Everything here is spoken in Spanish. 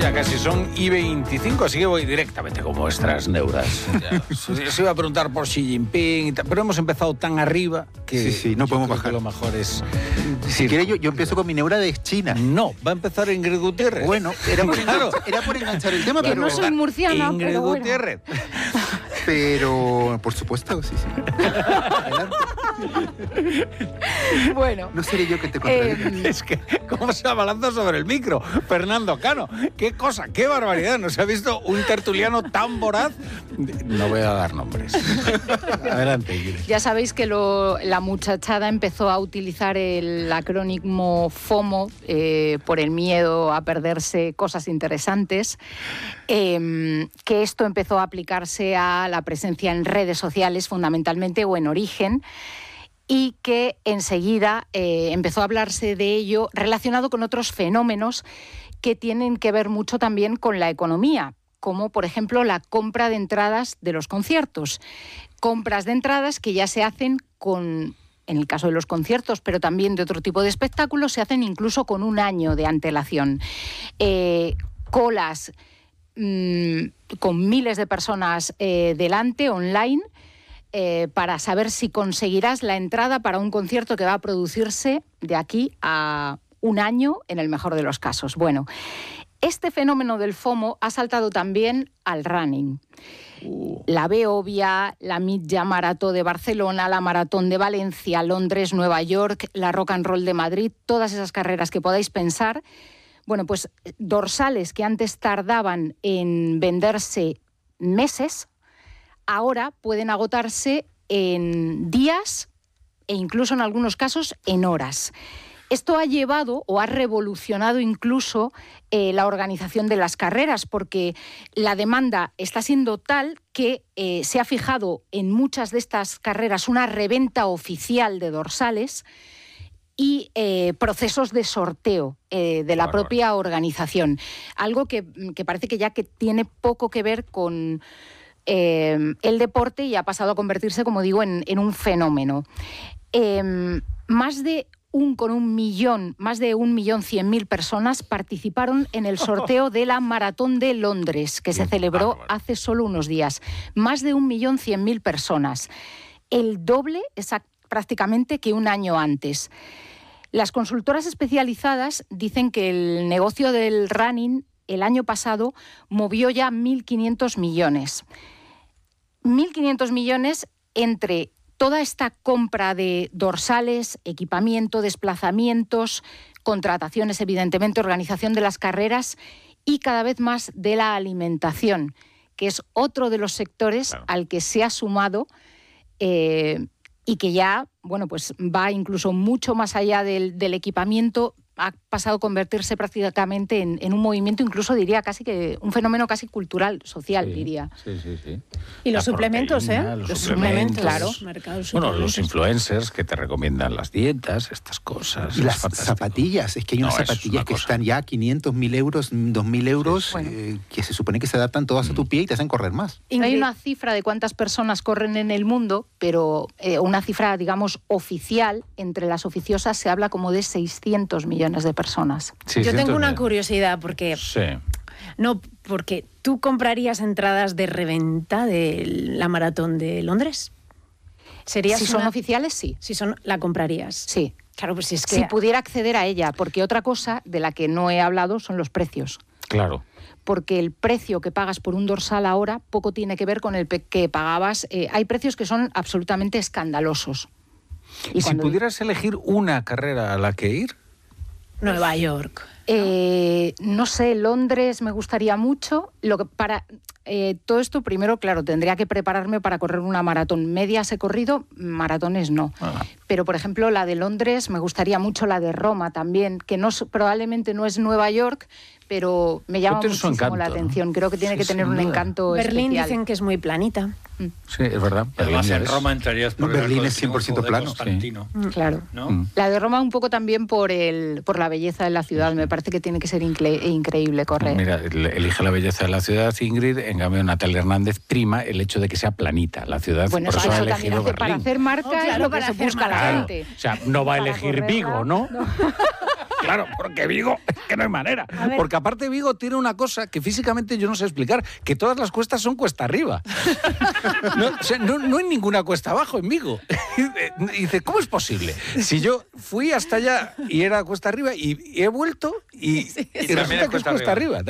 Ya casi son y 25, así que voy directamente con vuestras neuras. Se iba a preguntar por Xi Jinping y tal, pero hemos empezado tan arriba que sí, no podemos bajar. lo mejor es... Si quiere, yo empiezo con mi neura de China. No, va a empezar Ingrid Gutiérrez. Bueno, era por enganchar el tema, Que pero... no soy murciana, Ingrid pero bueno. Gutiérrez. Pero, por supuesto, sí. Adelante. Bueno. No seré yo que te contradiga. Es que, ¿cómo se abalanza sobre el micro? Fernando Cano, qué cosa, qué barbaridad. ¿No se ha visto un tertuliano tan voraz? No voy a dar nombres. Adelante, Ingrid. Ya sabéis que la muchachada empezó a utilizar el acrónimo FOMO por el miedo a perderse cosas interesantes, que esto empezó a aplicarse a la presencia en redes sociales fundamentalmente o en origen, y que enseguida empezó a hablarse de ello relacionado con otros fenómenos que tienen que ver mucho también con la economía, como por ejemplo la compra de entradas de los conciertos. Compras de entradas que ya se hacen en el caso de los conciertos, pero también de otro tipo de espectáculos, se hacen incluso con un año de antelación. Colas con miles de personas delante, online, para saber si conseguirás la entrada para un concierto que va a producirse de aquí a un año, en el mejor de los casos. Bueno, este fenómeno del FOMO ha saltado también al running. La Beovia, la Mitja Marató de Barcelona, la Maratón de Valencia, Londres, Nueva York, la Rock and Roll de Madrid, todas esas carreras que podáis pensar. Bueno, pues dorsales que antes tardaban en venderse meses, ahora pueden agotarse en días e incluso en algunos casos en horas. Esto ha llevado o ha revolucionado incluso la organización de las carreras, porque la demanda está siendo tal que se ha fijado en muchas de estas carreras una reventa oficial de dorsales y procesos de sorteo de la propia organización. Algo que parece que ya que tiene poco que ver con el deporte y ha pasado a convertirse, como digo, en un fenómeno. Más de 1.100.000 personas participaron en el sorteo de la Maratón de Londres, que se celebró hace solo unos días. Más de 1.100.000 personas. El doble prácticamente que un año antes. Las consultoras especializadas dicen que el negocio del running el año pasado movió ya 1.500 millones. 1.500 millones entre toda esta compra de dorsales, equipamiento, desplazamientos, contrataciones, evidentemente, organización de las carreras y cada vez más de la alimentación, que es otro de los sectores al que se ha sumado y que ya, bueno, pues va incluso mucho más allá del equipamiento. Ha pasado a convertirse prácticamente en un movimiento, incluso diría casi que un fenómeno casi cultural, social, diría. Sí. Y los suplementos, Los suplementos, claro. Bueno, los influencers que te recomiendan las dietas, estas cosas. Y las zapatillas, es que hay unas zapatillas que están ya a 500, 1.000 euros, 2.000 euros, que se supone que se adaptan todas a tu pie y te hacen correr más. No hay una cifra de cuántas personas corren en el mundo, pero una cifra, digamos, oficial, entre las oficiosas se habla como de 600 millones de personas. Yo tengo una curiosidad, porque ¿tú comprarías entradas de reventa de la Maratón de Londres? Si son oficiales, sí. Si son, ¿la comprarías? Sí. Claro, pues es que... Si pudiera acceder a ella, porque otra cosa de la que no he hablado son los precios. Claro. Porque el precio que pagas por un dorsal ahora poco tiene que ver con el que pagabas. Hay precios que son absolutamente escandalosos. ¿Y si pudieras elegir una carrera a la que ir? Nueva York. No sé, Londres me gustaría mucho. Todo esto, primero, claro, tendría que prepararme para correr una maratón. Medias he corrido, maratones no. Pero, por ejemplo, la de Londres, me gustaría mucho la de Roma también, que probablemente no es Nueva York, pero me llama muchísimo la atención. ¿No? Creo que tiene que tener un encanto Berlín especial. Dicen que es muy planita. Sí, es verdad. Además, en Roma entrarías por Berlín es 100% plano. Claro. ¿No? La de Roma un poco también por la belleza de la ciudad. Me parece que tiene que ser increíble correr. Mira, elige la belleza de la ciudad, Ingrid. En cambio, Natalia Hernández prima el hecho de que sea planita la ciudad. Bueno, por eso ha también elegido para Berlín. hacer marca es lo que se busca la gente. O sea, no va a elegir Vigo, ¿no? Claro, porque Vigo, es que no hay manera. Porque aparte Vigo tiene una cosa que físicamente yo no sé explicar, que todas las cuestas son cuesta arriba. No hay ninguna cuesta abajo en Vigo. Y dice, ¿cómo es posible? Si yo fui hasta allá y era cuesta arriba y he vuelto y resulta que es cuesta arriba.